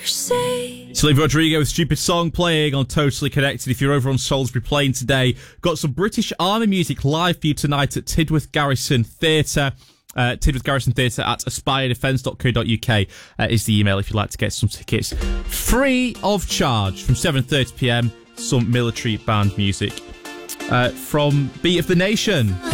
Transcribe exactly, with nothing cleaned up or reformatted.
say. It's Olivia Rodrigo with Stupid Song playing on Totally Connected. If you're over on Salisbury Plain today, got some British Army music live for you tonight at Tidworth Garrison Theatre. Uh, Tidworth Garrison Theatre at aspire defence dot co dot uk uh, is the email if you'd like to get some tickets. Free of charge from seven thirty p m, some military band music. Uh, from Beat of the Nation.